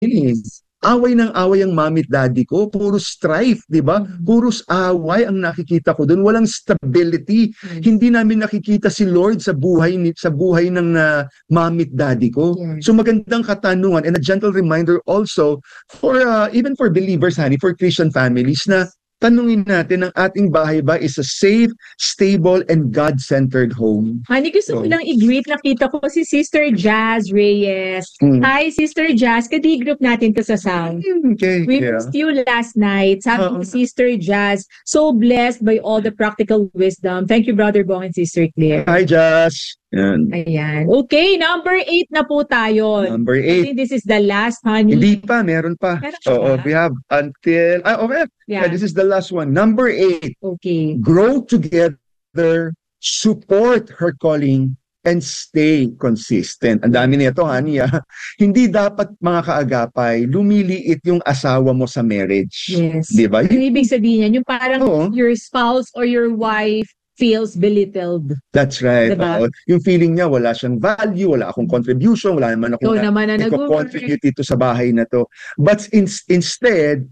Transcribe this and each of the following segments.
Away ng away ang mommy at daddy ko, puro strife, 'di ba? Puro away ang nakikita ko doon, walang stability. Hindi namin nakikita si Lord sa buhay ng mommy at daddy ko. So magandang katanungan and a gentle reminder also for even for believers, honey, for Christian families na tanungin natin ang ating bahay ba is a safe, stable, and God-centered home. Honey, gusto ko lang i-greet. Nakita ko si Sister Jazz Reyes. Hi, Sister Jazz. Kadi-group natin to sa sound. Okay, We missed you last night. Sabi ni Sister Jazz, so blessed by all the practical wisdom. Thank you, Brother Bong and Sister Claire. Hi, Jazz. Yan. Ayan. Okay, number 8 na po tayo. Number I 8. think this is the last, honey. Hindi pa, meron pa. Oo, we have until, okay. Yeah, this is the last one. Number 8. Okay. Grow together, support her calling, and stay consistent. Ang dami nito, honey. Hindi dapat mga kaagapay, lumiliit yung asawa mo sa marriage. Yes. Di ba? Yung ibig sabihin yan, yung parang your spouse or your wife feels belittled. That's right. Diba? Yung feeling niya, wala siyang value, wala akong contribution, wala naman akong contribute dito sa bahay na to. But instead,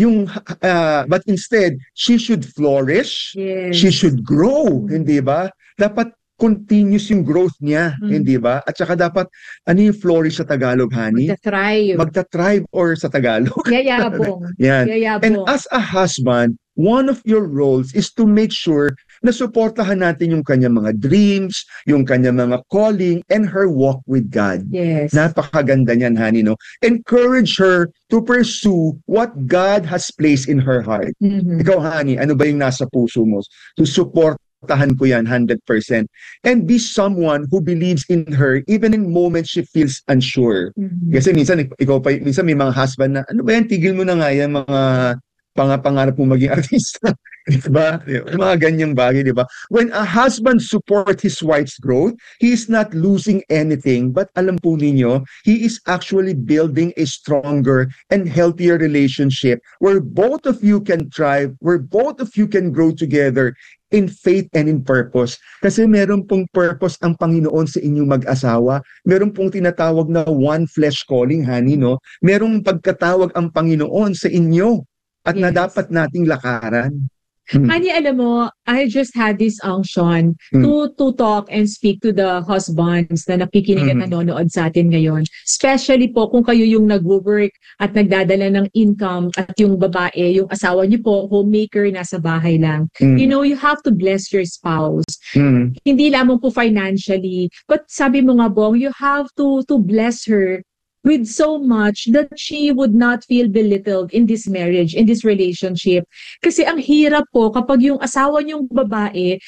she should flourish, she should grow, hindi ba? Dapat continuous yung growth niya, hindi ba? At saka dapat, ano yung flourish sa Tagalog, honey? Magta-thrive or sa Tagalog? Yayabong. Yan. Yayabong. And as a husband, one of your roles is to make sure na suportahan natin yung kanyang mga dreams, yung kanyang mga calling, and her walk with God. Yes. Napakaganda niyan, honey, no? Encourage her to pursue what God has placed in her heart. Ikaw, honey, ano ba yung nasa puso mo? To supportahan ko yan 100%. And be someone who believes in her even in moments she feels unsure. Kasi minsan, minsan may mga husband na, ano ba yan, tigil mo na nga yan, mga pangarap mo maging artista. Diba? Mga ganyang bagay, diba? When a husband supports his wife's growth, he is not losing anything, but alam po ninyo, he is actually building a stronger and healthier relationship where both of you can thrive, where both of you can grow together in faith and in purpose. Kasi meron pong purpose ang Panginoon sa inyong mag-asawa. Meron pong tinatawag na one flesh calling, honey, no? Merong pagkatawag ang Panginoon sa inyo at na dapat nating lakaran. Honey, alam mo, I just had this unction to talk and speak to the husbands na nakikinig at nanonood sa atin ngayon. Especially po kung kayo yung nag-work at nagdadala ng income at yung babae, yung asawa niyo po, homemaker, nasa bahay lang. You know, you have to bless your spouse. Hindi lamang po financially, but sabi mo nga, Bong, you have to bless her with so much that she would not feel belittled in this marriage, in this relationship. Kasi ang hirap po kapag yung asawa niyong babae,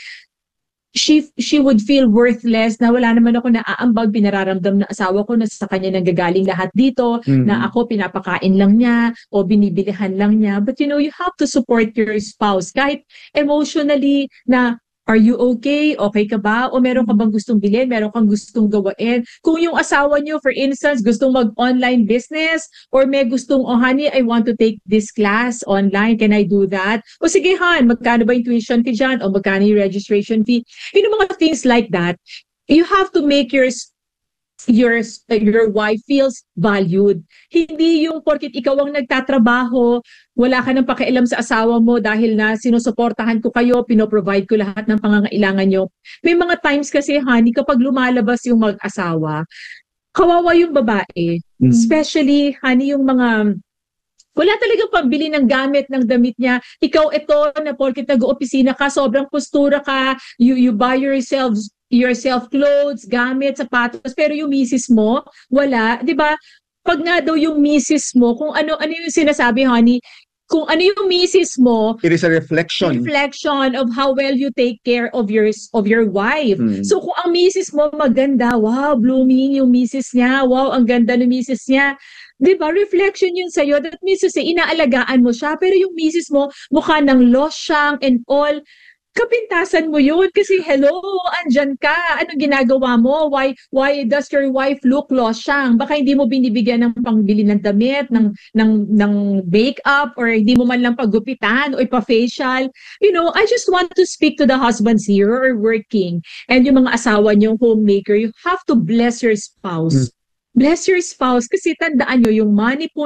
she would feel worthless, na wala naman ako naaambag, pinararamdam na asawa ko na sa kanya nanggagaling lahat dito, na ako pinapakain lang niya o binibilihan lang niya. But you know, you have to support your spouse kahit emotionally na, are you okay? Okay ka ba? O meron ka bang gustong bilhin? Meron kang gustong gawain? Kung yung asawa niyo, for instance, gustong mag-online business or may gustong, oh honey, I want to take this class online. Can I do that? O sige, Han, magkano ba yung tuition fee dyan? O magkano yung registration fee? You know, mga things like that. You have to make your wife feels valued. Hindi yung porkit ikaw ang nagtatrabaho, wala ka nang pakialam sa asawa mo dahil na sinusuportahan ko kayo, pinoprovide ko lahat ng pangangailangan nyo. May mga times kasi, honey, kapag lumalabas yung mag-asawa, kawawa yung babae. Especially, honey, yung mga wala talagang pambili ng gamit, ng damit niya. Ikaw ito na porkit nag-opisina ka, sobrang postura ka, you buy yourself clothes, gamit, sapatos, pero yung misis mo, wala. 'Di ba? Pag nga daw yung misis mo, kung ano yung sinasabi, honey, kung ano yung misis mo, it is a reflection of how well you take care of your wife. So kung ang misis mo maganda, wow, blooming yung misis niya, wow, ang ganda ng misis niya. 'Di ba? Reflection yun sa'yo. That means to say, inaalagaan mo siya, pero yung misis mo, mukha ng losyang and all, kapintasan mo yun kasi hello, andyan ka, ano ginagawa mo, why does your wife look losyang? Baka hindi mo binibigyan ng pangbili ng damit, ng bake up, or hindi mo man lang paggupitan o ipa-facial. You know, I just want to speak to the husbands here who are working and yung mga asawa niyong homemaker, you have to bless your spouse bless your spouse kasi tandaan nyo, yung money po